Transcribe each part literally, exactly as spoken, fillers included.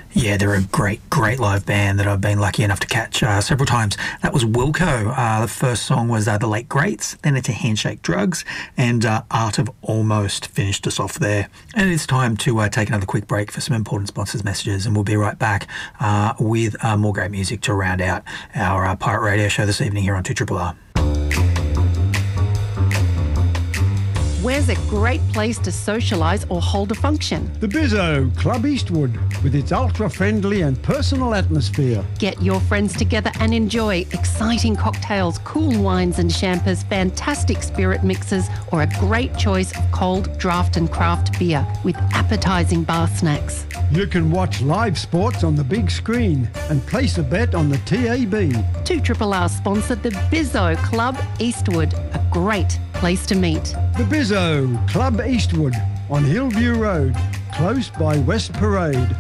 Yeah, they're a great, great live band that I've been lucky enough to catch uh, several times. That was Wilco. Uh, the first song was uh, The Late Greats, then it's a Handshake Drugs, and uh, Art of Almost finished us off there. And it's time to uh, take another quick break for some important sponsors' messages, and we'll be right back uh, with uh, more great music to round out our uh, Pirate Radio show this evening here on two R R. Where's a great place to socialise or hold a function? The Bizzo, Club Eastwood, with its ultra-friendly and personal atmosphere. Get your friends together and enjoy exciting cocktails, cool wines and champers, fantastic spirit mixes, or a great choice of cold draft and craft beer with appetising bar snacks. You can watch live sports on the big screen and place a bet on the T A B. two R R sponsored the Bizzo Club Eastwood, a great place to meet. The Bizzo, Club Eastwood, on Hillview Road, close by West Parade.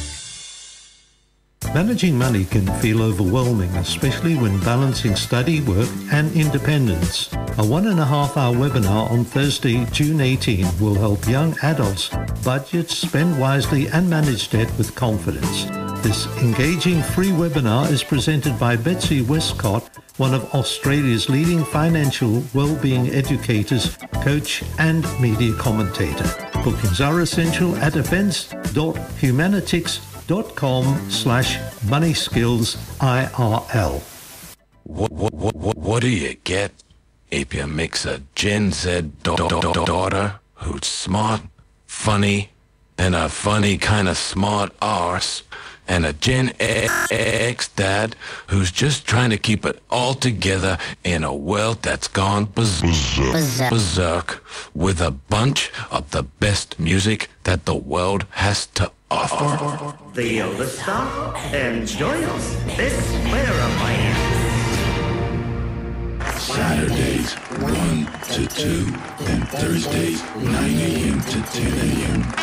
Managing money can feel overwhelming, especially when balancing study, work and independence. A one and a half hour webinar on Thursday, June eighteenth will help young adults budget, spend wisely and manage debt with confidence. This engaging free webinar is presented by Betsy Westcott, one of Australia's leading financial well-being educators, coach and media commentator. Bookings are essential at events.humanitics.com slash money skills I R L. What, what, what, what, what do you get if you mix a Gen Z da- da- da- daughter who's smart, funny, and a funny kind of smart arse, and a Gen X dad who's just trying to keep it all together in a world that's gone berserk, berserk with a bunch of the best music that the world has to offer? The older stuff? Then join us this Clara Saturdays one to two, and Thursdays nine a.m. to ten a.m.